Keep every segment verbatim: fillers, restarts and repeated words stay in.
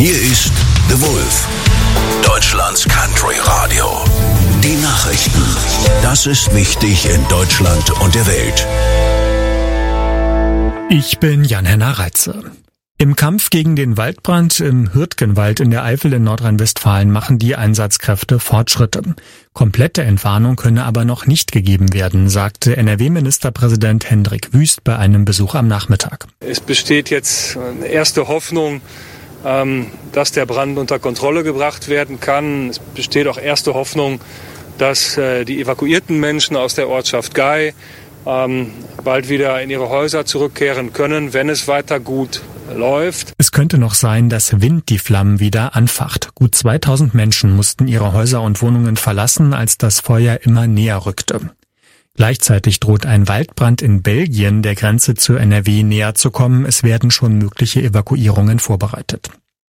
Hier ist The Wolf, Deutschlands Country Radio. Die Nachrichten. Das ist wichtig in Deutschland und der Welt. Ich bin Jan-Henner Reitze. Im Kampf gegen den Waldbrand im Hürtgenwald in der Eifel in Nordrhein-Westfalen machen die Einsatzkräfte Fortschritte. Komplette Entwarnung könne aber noch nicht gegeben werden, sagte N R W-Ministerpräsident Hendrik Wüst bei einem Besuch am Nachmittag. Es besteht jetzt eine erste Hoffnung, dass der Brand unter Kontrolle gebracht werden kann. Es besteht auch erste Hoffnung, dass die evakuierten Menschen aus der Ortschaft Gei bald wieder in ihre Häuser zurückkehren können, wenn es weiter gut läuft. Es könnte noch sein, dass Wind die Flammen wieder anfacht. Gut zweitausend Menschen mussten ihre Häuser und Wohnungen verlassen, als das Feuer immer näher rückte. Gleichzeitig droht ein Waldbrand in Belgien der Grenze zu N R W näher zu kommen. Es werden schon mögliche Evakuierungen vorbereitet.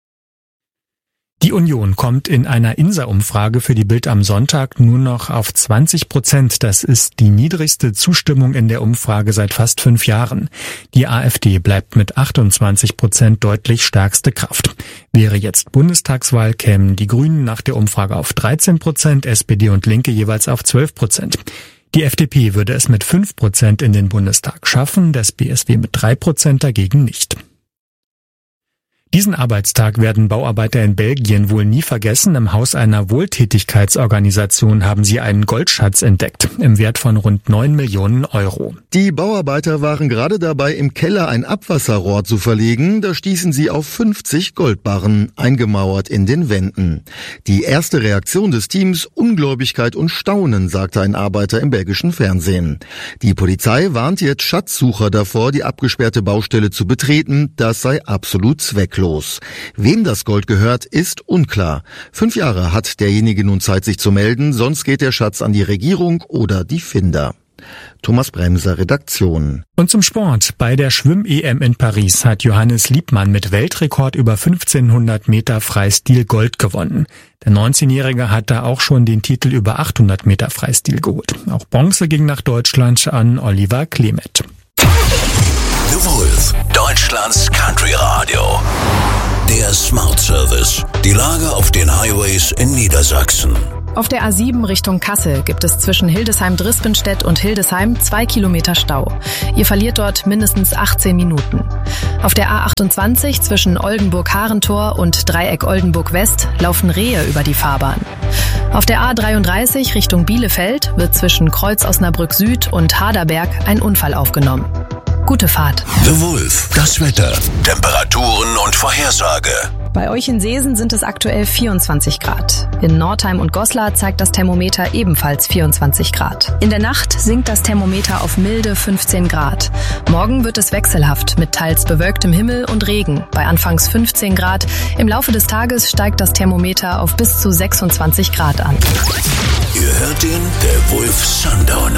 Die Union kommt in einer Insa-Umfrage für die Bild am Sonntag nur noch auf zwanzig Prozent. Das ist die niedrigste Zustimmung in der Umfrage seit fast fünf Jahren. Die AfD bleibt mit achtundzwanzig Prozent deutlich stärkste Kraft. Wäre jetzt Bundestagswahl, kämen die Grünen nach der Umfrage auf dreizehn Prozent, S P D und Linke jeweils auf zwölf Prozent. Die F D P würde es mit fünf Prozent in den Bundestag schaffen, das B S W mit drei Prozent dagegen nicht. Diesen Arbeitstag werden Bauarbeiter in Belgien wohl nie vergessen. Im Haus einer Wohltätigkeitsorganisation haben sie einen Goldschatz entdeckt, im Wert von rund neun Millionen Euro. Die Bauarbeiter waren gerade dabei, im Keller ein Abwasserrohr zu verlegen. Da stießen sie auf fünfzig Goldbarren, eingemauert in den Wänden. Die erste Reaktion des Teams: Ungläubigkeit und Staunen, sagte ein Arbeiter im belgischen Fernsehen. Die Polizei warnt jetzt Schatzsucher davor, die abgesperrte Baustelle zu betreten. Das sei absolut zwecklos. Wem das Gold gehört, ist unklar. Fünf Jahre hat derjenige nun Zeit, sich zu melden, sonst geht der Schatz an die Regierung oder die Finder. Thomas Bremser, Redaktion. Und zum Sport. Bei der Schwimm-E M in Paris hat Johannes Liebmann mit Weltrekord über fünfzehnhundert Meter Freistil Gold gewonnen. Der neunzehnjährige hat da auch schon den Titel über achthundert Meter Freistil geholt. Auch Bronze ging nach Deutschland an Oliver Klemet. The Wolf, Deutschlands Country Radio. Der Smart Service. Die Lage auf den Highways in Niedersachsen. Auf der A sieben Richtung Kassel gibt es zwischen Hildesheim-Drispenstedt und Hildesheim zwei Kilometer Stau. Ihr verliert dort mindestens achtzehn Minuten. Auf der A achtundzwanzig zwischen Oldenburg-Harentor und Dreieck Oldenburg-West laufen Rehe über die Fahrbahn. Auf der A dreiunddreißig Richtung Bielefeld wird zwischen Kreuz Osnabrück Süd und Haderberg ein Unfall aufgenommen. Gute Fahrt. The Wolf, das Wetter, Temperaturen und Vorhersage. Bei euch in Seesen sind es aktuell vierundzwanzig Grad. In Nordheim und Goslar zeigt das Thermometer ebenfalls vierundzwanzig Grad. In der Nacht sinkt das Thermometer auf milde fünfzehn Grad. Morgen wird es wechselhaft mit teils bewölktem Himmel und Regen bei anfangs fünfzehn Grad. Im Laufe des Tages steigt das Thermometer auf bis zu sechsundzwanzig Grad an. Ihr hört den The Wolf Sundowner.